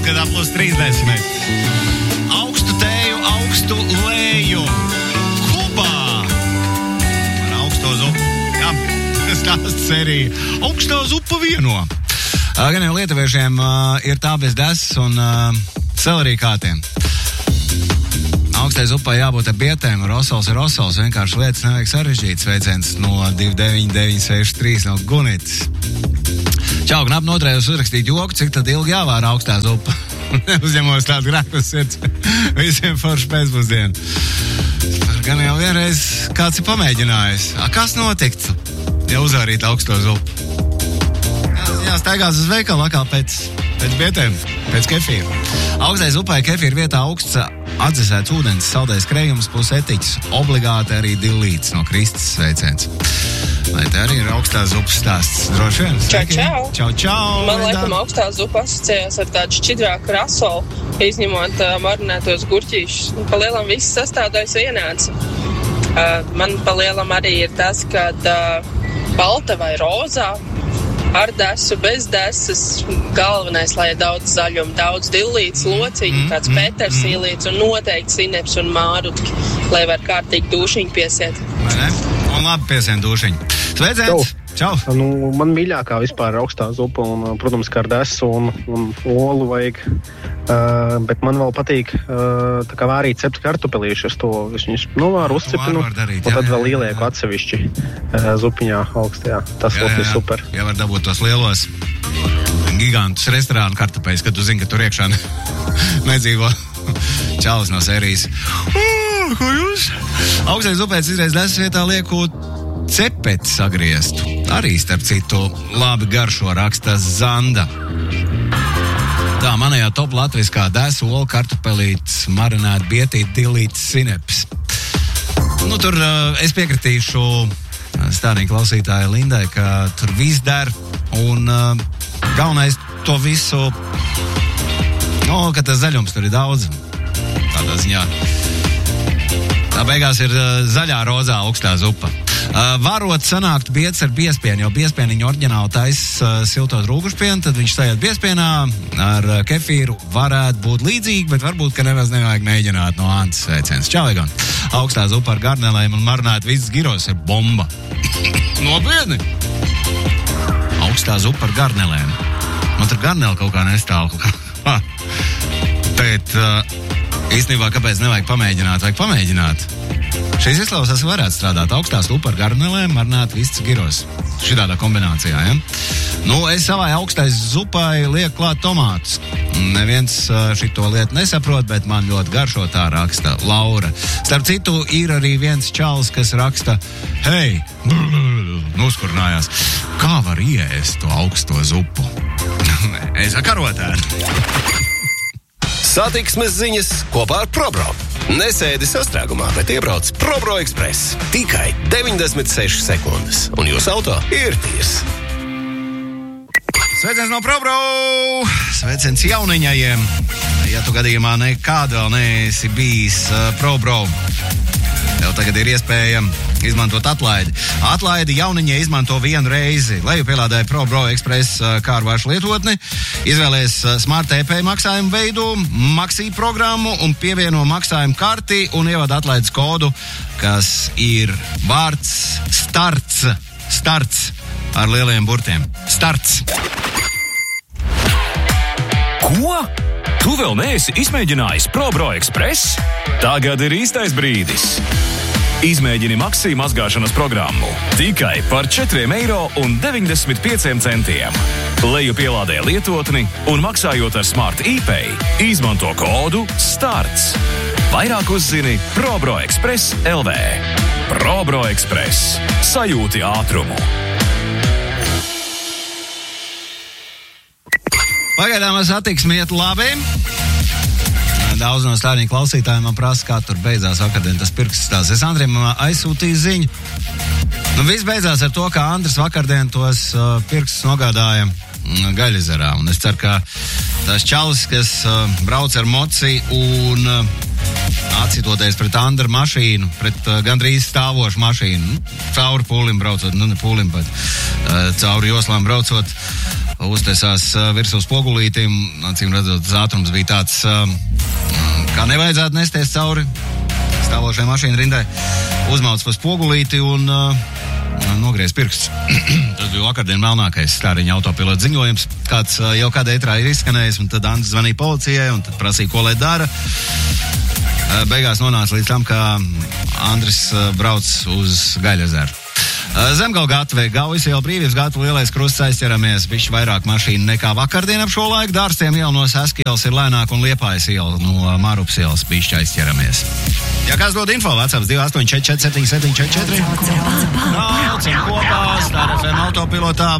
gadā +30. Augstu tēju, augstu lēju. Kubā. Ar augsto zupu. Jā, stāsts serija. Augstā zupa vieno. Gan jau lietuviešiem ir tā bez desas un celerī kātiem. Augstai zupai jābūt ar bietēm, rosols ir rosols, vienkārši lietas nevajag sarežģīt. Sveiciens no 29963 no Gunītas. Čau, knap noturējos uzrakstīt joku, cik tad ilgi jāvāra augstā zupa. Uzņemos tādu grēkus sirds visiem foršu pēcpusdienu. Gan jau vienreiz kāds ir pamēģinājis. Kas notiktu, ja uzvārīt augsto zupu? Jāstaigās uz veikalu atkal pēc bietēm, pēc kefīra. Augstai zupai kefīra vietā augsts atdzesēts ūdens, saldais krējums plus etiķis, obligāti arī 2 līdz no Kristas sveiciens. Vai te arī ir augstā zupas stāsts? Droši vien. Čau. Man laikam augstā zupa asociējās ar tādu šķidrāku rasolu, izņemot marinētos gurķīšus. Pa lielam viss sastādājs vienāds. Man pa lielam arī ir tas, kad balta vai rozā, ar desu, bez desas, galvenais, lai ir daudz zaļumu, daudz dillītes, lociņu, kāds petersīlītes un noteikti sineps un mārutki, lai var kārtīgi dūšiņu piesiet. Vai ne? Un labi piesien dūšiņu. Sveiciens! Čau! Man mīļākā vispār ir augstā zupa un, protams, kā ar desu un olu vajag. Bet man vēl patīk tā kā vārīt cepti kartupelīšus, to viņus novāru, uzcepinu, un tad vēl ielieku atsevišķi zupiņā augstajā. Tas ir super. Jā, var dabūt tos lielos gigantus restorānu kartupeļus, kad tu zini, ka tur iekšā nedzīvo čalis no sērijas. Ko jūs? Augstai zupai izreiz desas vietā lieku cepeti sagrieztu. Arī, starp citu, labi garšo raksta Zanda. Tā, manējā top latviskā desu, olu, kartupelītes, marinēta bietīt, dillītes, sineps. Tur es piekritīšu stādīgi klausītāja Lindai, ka tur viss der, un galvenais to visu, ka tas zaļums tur ir daudz. Tādā ziņā. Tā beigās ir zaļā rozā augstā zupa. Varot sanākt biets ar biespienu, jo biespieniņu oriģināli taisa siltot rūgušpienu, tad viņš sajāt biespienā ar kefīru varētu būt līdzīgi, bet varbūt, ka nevajag mēģināt no Antas sveiciens. Čau, Egon! Augstā zupa ar garnelēm un marinēt viss giros ir bomba. Nopietni! Augstā zupa ar garnelēm. Man tur garneli kaut kā nestāv. Bet īstenībā, kāpēc nevajag pamēģināt? Vajag pamēģināt. Šīs izklausās varētu strādāt augstā zupa ar garnelēm, marinēt viss giros. Šitādā kombinācijā, ja? Es savai augstais zupai lieku klāt tomātus. Neviens šito lietu nesaprot, bet man ļoti garšo, tā raksta Laura. Starp citu, ir arī viens čalis, kas raksta, hei, nuskurnājās, kā var ieēst to augsto zupu? Es karotēnu. Satiksmes ziņas kopā ar ProBro. Nesēdi sastrēgumā, bet iebrauc ProBro Express. Tikai 96 sekundes, un jūsu auto ir tīrs. Sveiciens no ProBro! Sveiciens jauniņajiem! Ja tu gadījumā nekādu vēl neesi bijis ProBro, tev tagad ir iespēja izmantot atlaidi. Atlaidi jauniņie izmanto vienu reizi. Lejupielādē ProBro Express kārvāšu lietotni, izvēlēs Smart EP maksājumu veidu, Maxi programmu un pievieno maksājumu karti un ievada atlaides kodu, kas ir vārds starts. Starts ar lieliem burtiem. Starts. Ko? Tu vēl neesi izmēģinājis ProBro Express? Tagad ir īstais brīdis. Izmēģini Maxi mazgāšanas programmu tikai par 4,95 €. Lejupielādē lietotni un maksājot ar Smart ePay, izmanto kodu STARTS. Vairāk uzzini ProBro Express LV. ProBro Express. Sajūti ātrumu. Pagaidām satiksme iet labi. Daudz no stādīņu klausītājiem man prasa, kā tur beidzās vakardien tas pirksts stāsts. Es Andrim aizsūtīju ziņu. Viss beidzās ar to, ka Andris vakardien tos pirkstus nogādāja Gaļezerā. Un es ceru, ka tās čalis, kas brauc ar moci un atcitoties pret Andra mašīnu, pret gandrīz stāvošu mašīnu, cauri pūlim braucot, ne pūlim, bet cauri joslām braucot, uztaisās virsū spogulītim, acīm redzot, ātrums bija tāds, kā nevajadzētu nesties cauri stāvošai mašīnu rindai, uzmauc pa spogulīti un nogriez pirksts. Tas bija vakardien melnākais Stāriņa autopilota ziņojums, kāds jau kādā ētrā ir izskanējis, un tad Andris zvanīja policijai, un tad prasīja, ko lai dara. Beigās nonāca līdz tam, ka Andris brauc uz Gaļezeru. Zemgala gatavē, Gaujas iela, Brīvības gatava, Lielais krusts, aizķeramies, bišķi vairāk mašīnu nekā vakardien ap šo laiku. Dārstiem iela no Saskielas ir lēnāk un Liepājas iela no Mārupas ielas bišķi aizķeramies. Ja kāds dod info, WhatsApp 2844 7744. Braucam kopā, Star FM autopilotā.